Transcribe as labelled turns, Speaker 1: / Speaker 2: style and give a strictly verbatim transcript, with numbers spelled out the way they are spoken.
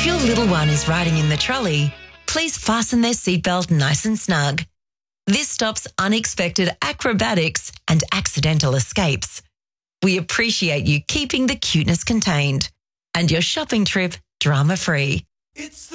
Speaker 1: If your little one is riding in the trolley, please fasten their seatbelt nice and snug. This stops unexpected acrobatics and accidental escapes. We appreciate you keeping the cuteness contained and your shopping trip drama-free.
Speaker 2: It's